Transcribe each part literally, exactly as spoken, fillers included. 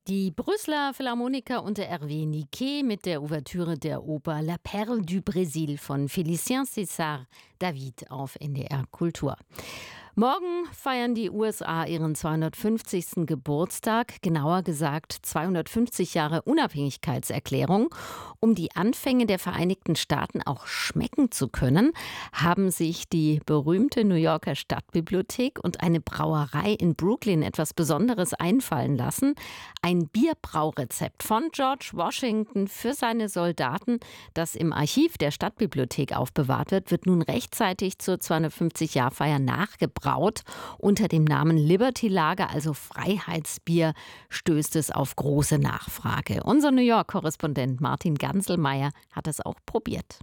Die Brüsseler Philharmoniker und der R W Niquet mit der Ouvertüre der Oper La Perle du Brésil von Félicien César David auf N D R Kultur. Morgen feiern die U S A ihren zweihundertfünfzigsten Geburtstag, genauer gesagt zweihundertfünfzig Jahre Unabhängigkeitserklärung. Um die Anfänge der Vereinigten Staaten auch schmecken zu können, haben sich die berühmte New Yorker Stadtbibliothek und eine Brauerei in Brooklyn etwas Besonderes einfallen lassen. Ein Bierbraurezept von George Washington für seine Soldaten, das im Archiv der Stadtbibliothek aufbewahrt wird, wird nun rechtzeitig zur zweihundertfünfzig-Jahr-Feier nachgebraut. Unter dem Namen Liberty Lager, also Freiheitsbier, stößt es auf große Nachfrage. Unser New York-Korrespondent Martin Ganselmeier hat es auch probiert.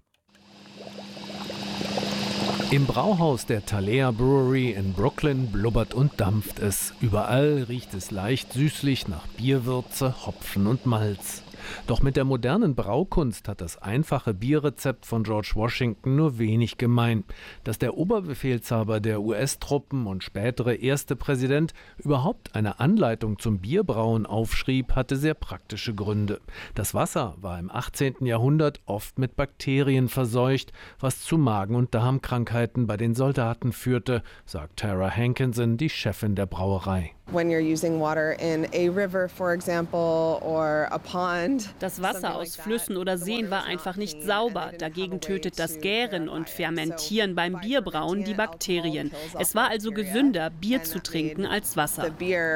Im Brauhaus der Thalia Brewery in Brooklyn blubbert und dampft es. Überall riecht es leicht süßlich nach Bierwürze, Hopfen und Malz. Doch mit der modernen Braukunst hat das einfache Bierrezept von George Washington nur wenig gemein. Dass der Oberbefehlshaber der U S-Truppen und spätere erste Präsident überhaupt eine Anleitung zum Bierbrauen aufschrieb, hatte sehr praktische Gründe. Das Wasser war im achtzehnten Jahrhundert oft mit Bakterien verseucht, was zu Magen- und Darmkrankheiten bei den Soldaten führte, sagt Tara Hankinson, die Chefin der Brauerei. When you're using water in a river, for example, or a pond. Das Wasser aus Flüssen oder Seen war einfach nicht sauber. Dagegen tötet das Gären und Fermentieren beim Bierbrauen die Bakterien. Es war also gesünder, Bier zu trinken als Wasser.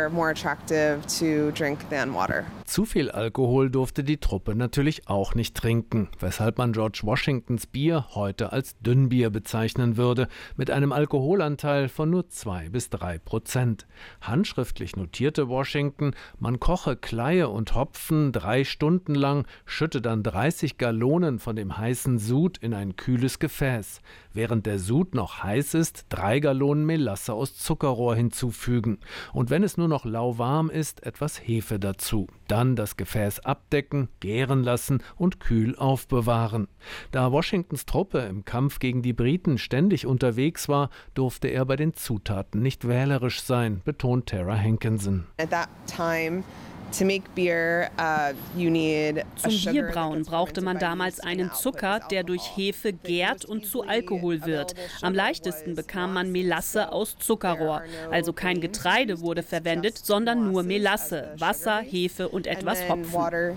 Zu viel Alkohol durfte die Truppe natürlich auch nicht trinken, weshalb man George Washingtons Bier heute als Dünnbier bezeichnen würde, mit einem Alkoholanteil von nur zwei bis drei Prozent. Handschriftlich notierte Washington, man koche Kleie und Hopfen drei Stunden lang, schütte dann dreißig Gallonen von dem heißen Sud in ein kühles Gefäß. Während der Sud noch heiß ist, drei Gallonen Melasse aus Zuckerrohr hinzufügen. Und wenn es nur noch lauwarm ist, etwas Hefe dazu. Dann das Gefäß abdecken, gären lassen und kühl aufbewahren. Da Washingtons Truppe im Kampf gegen die Briten ständig unterwegs war, durfte er bei den Zutaten nicht wählerisch sein, betont Tara Hankinson. At that time, to make beer, uh, you need Zum Bierbrauen brauchte man damals einen Zucker, der durch Hefe gärt und zu Alkohol wird. Am leichtesten bekam man Melasse aus Zuckerrohr. Also kein Getreide wurde verwendet, sondern nur Melasse, Wasser, Hefe und etwas Hopfen.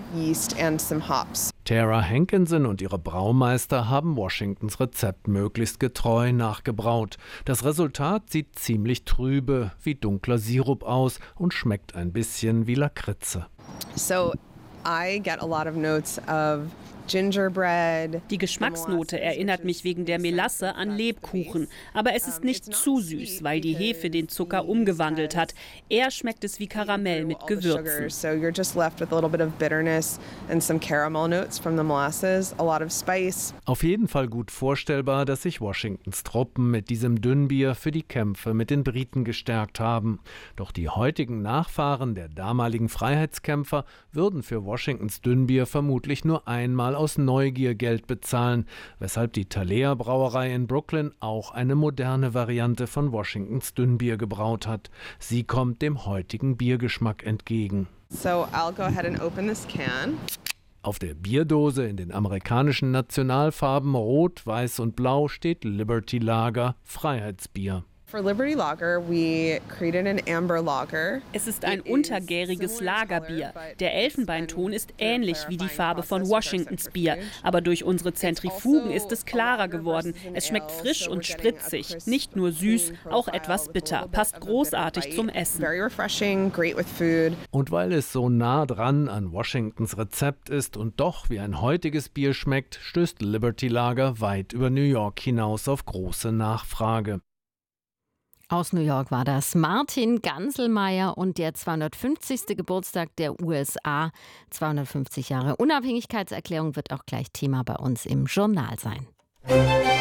Tara Hankinson und ihre Braumeister haben Washingtons Rezept möglichst getreu nachgebraut. Das Resultat sieht ziemlich trübe, wie dunkler Sirup aus und schmeckt ein bisschen wie Lakritze. So I get a lot of notes of Gingerbread. Die Geschmacksnote erinnert mich wegen der Melasse an Lebkuchen. Aber es ist nicht zu süß, weil die Hefe den Zucker umgewandelt hat. Eher schmeckt es wie Karamell mit Gewürzen. So you're just left with a little bit of bitterness and some caramel notes from the molasses, a lot of spice. Auf jeden Fall gut vorstellbar, dass sich Washingtons Truppen mit diesem Dünnbier für die Kämpfe mit den Briten gestärkt haben. Doch die heutigen Nachfahren der damaligen Freiheitskämpfer würden für Washingtons Dünnbier vermutlich nur einmal aus Neugier Geld bezahlen, weshalb die Thalia Brauerei in Brooklyn auch eine moderne Variante von Washingtons Dünnbier gebraut hat. Sie kommt dem heutigen Biergeschmack entgegen. So I'll go ahead and open this can. Auf der Bierdose in den amerikanischen Nationalfarben Rot, Weiß und Blau steht Liberty Lager, Freiheitsbier. For Liberty Lager, we created an amber lager. Es ist ein untergäriges Lagerbier. Der Elfenbeinton ist ähnlich wie die Farbe von Washingtons Bier, aber durch unsere Zentrifugen ist es klarer geworden. Es schmeckt frisch und spritzig, nicht nur süß, auch etwas bitter. Passt großartig zum Essen. Very refreshing, great with food. Und weil es so nah dran an Washingtons Rezept ist und doch wie ein heutiges Bier schmeckt, stößt Liberty Lager weit über New York hinaus auf große Nachfrage. Aus New York war das Martin Ganselmeier und der zweihundertfünfzigste Geburtstag der U S A. zweihundertfünfzig Jahre Unabhängigkeitserklärung wird auch gleich Thema bei uns im Journal sein.